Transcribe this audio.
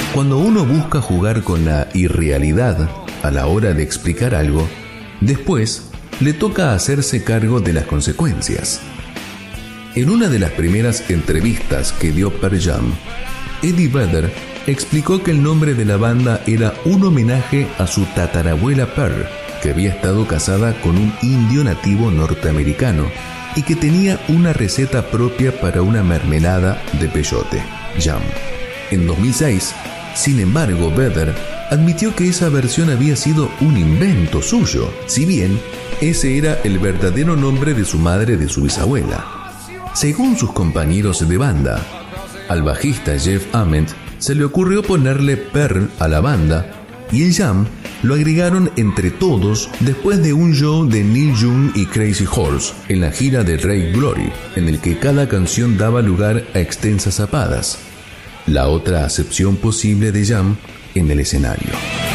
Cuando uno busca jugar con la irrealidad a la hora de explicar algo, después le toca hacerse cargo de las consecuencias. En una de las primeras entrevistas que dio Pearl Jam, Eddie Vedder explicó que el nombre de la banda era un homenaje a su tatarabuela Pearl, que había estado casada con un indio nativo norteamericano y que tenía una receta propia para una mermelada de peyote, Jam. En 2006, sin embargo, Vedder admitió que esa versión había sido un invento suyo, si bien ese era el verdadero nombre de su madre de su bisabuela. Según sus compañeros de banda, al bajista Jeff Ament se le ocurrió ponerle Pearl a la banda y el Jam lo agregaron entre todos después de un show de Neil Young y Crazy Horse en la gira de Ray Glory, en el que cada canción daba lugar a extensas zapadas, la otra acepción posible de Jam en el escenario.